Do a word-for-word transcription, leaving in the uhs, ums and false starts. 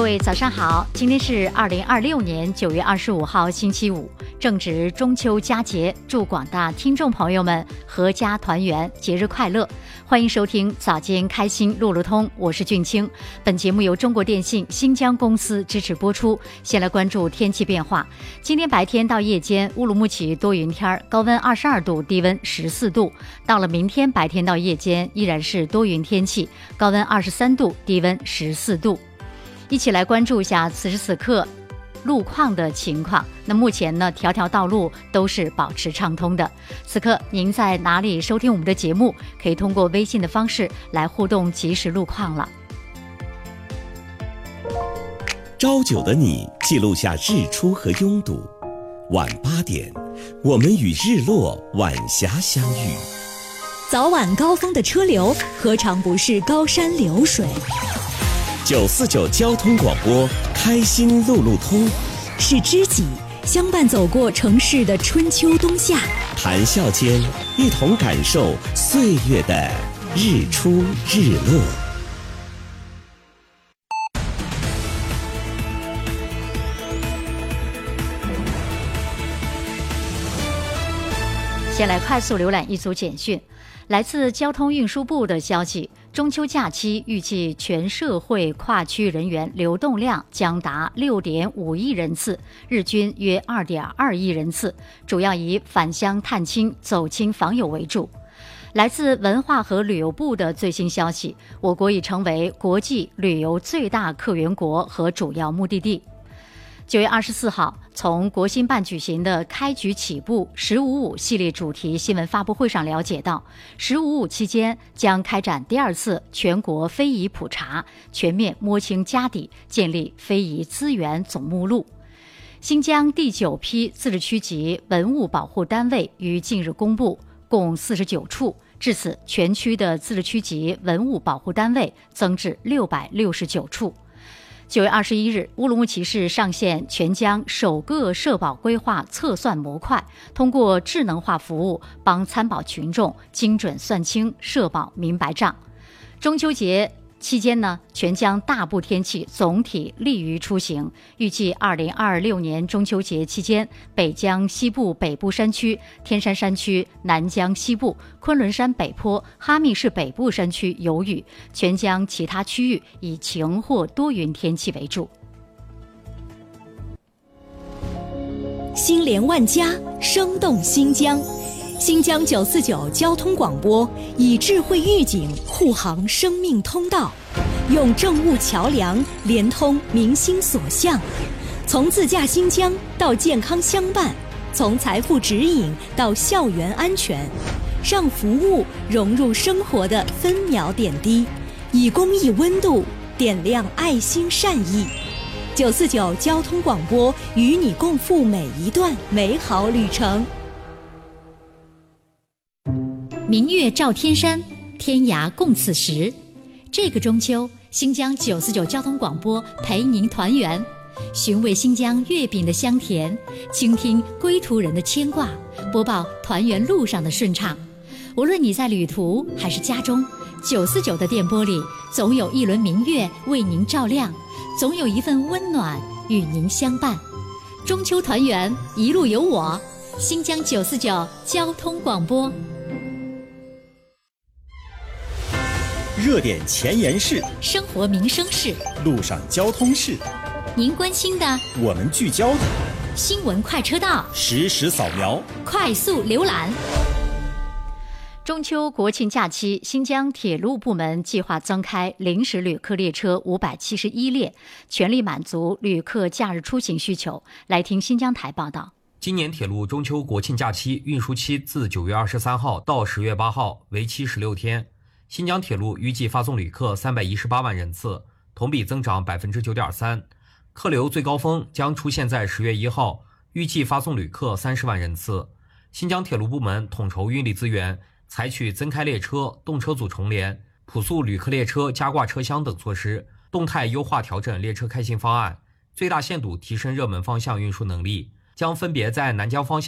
位早上好，今天是二零二六年九月二十五号星期五，正值中秋佳节，祝广大听众朋友们阖家团圆，节日快乐。欢迎收听早间开心路路通，我是俊清。本节目由中国电信新疆公司支持播出。先来关注天气变化。今天白天到夜间乌鲁木齐多云天，高温二十二度，低温十四度。到了明天白天到夜间依然是多云天气，高温二十三度，低温十四度。一起来关注一下此时此刻路况的情况。那目前呢，条条道路都是保持畅通的。此刻您在哪里收听我们的节目？可以通过微信的方式来互动即时路况了。 朝九的你记录下日出和拥堵，晚八点，我们与日落晚霞相遇。 早晚高峰的车流，何尝不是高山流水？ 九四九交通广播，开心路路通， 是知己相伴走过城市的春秋冬夏， 谈笑间一同感受岁月的日出日落。 先来快速浏览一组简讯。来自交通运输部的消息，中秋假期预计全社会跨区人员流动量将达 六点五亿人次，日均约 二点二亿人次，主要以返乡探亲、走亲访友为主。来自文化和旅游部的最新消息，我国已成为国际旅游最大客源国和主要目的地。九月二十四号，从国新办举行的开局起步十五五系列主题新闻发布会上了解到，十五五期间将开展第二次全国非遗普查，全面摸清家底，建立非遗资源总目录。新疆第九批自治区级文物保护单位于近日公布，共四十九处，至此全区的自治区级文物保护单位增至六百六十九处。九月二十一日，乌鲁木齐市上线全疆首个社保规划测算模块，通过智能化服务帮参保群众精准算清社保明白账。中秋节期间呢，全疆大部天气总体利于出行。预计二零二六年中秋节期间，北疆西部北部山区、天山山区、南疆西部、昆仑山北坡、哈密市北部山区有雨，全疆其他区域以晴或多云天气为主。 心连万家，生动新疆。新疆九四九交通广播以智慧预警护航生命通道，用政务桥梁连通民心所向，从自驾新疆到健康相伴，从财富指引到校园安全，让服务融入生活的分秒点滴，以公益温度点亮爱心善意。九四九交通广播与你共赴每一段美好旅程。 明月照天山，天涯共此时。这个中秋，新疆九四九交通广播陪您团圆，寻味新疆月饼的香甜，倾听归途人的牵挂，播报团圆路上的顺畅。无论你在旅途还是家中，九四九的电波里总有一轮明月为您照亮，总有一份温暖与您相伴。中秋团圆，一路有我。新疆九四九交通广播。 热点前沿事， 生活民生事， 路上交通事， 您关心的， 我们聚焦的， 新闻快车道， 实时扫描， 快速浏览。 中秋国庆假期，新疆铁路部门计划增开临时旅客列车五百七十一列，全力满足旅客假日出行需求。来听新疆台报道。 今年铁路中秋国庆假期运输期自九月二十三号到十月八号，为期十六天。新疆铁路预计发送旅客三百一十八万人次，同比增长 百分之九点三。 客流最高峰将出现在十月一号，预计发送旅客三十万人次。新疆铁路部门统筹运力资源，采取增开列车、动车组重联、普速旅客列车加挂车厢等措施，动态优化调整列车开行方案，最大限度提升热门方向运输能力，将分别在南疆方向